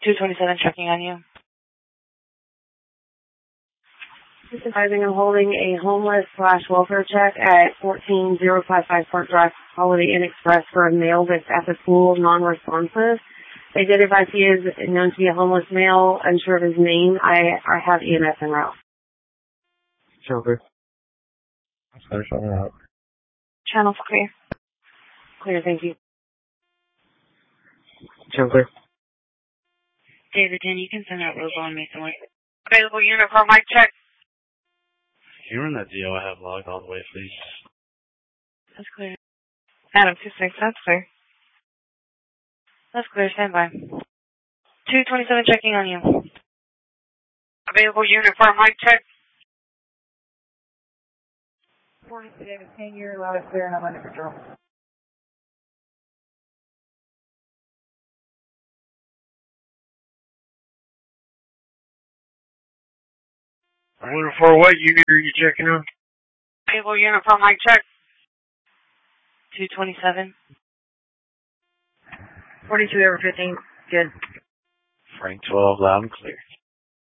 227 checking on you. Advising I'm holding a homeless/welfare check at 14055 Fort Drive, Holiday Inn Express for a male that's at the pool, non-responsive. They did advise he is known to be a homeless male, unsure of his name. I have EMS en route. Joker. Sorry, shut out. Channel's clear. Clear, thank you. Joker. David, then you can send out Robo and Mason White. Available unit for mic check. Can you run that deal I have logged all the way, please? That's clear. Adam 26, that's clear. That's clear, stand by. 227 checking on you. Available unit for mic check. 42 David, 10-year, loud and clear, and I'm under control. For what unit are you checking on? Available unit for mic check. 227. 42 over 15, good. Frank 12, loud and clear.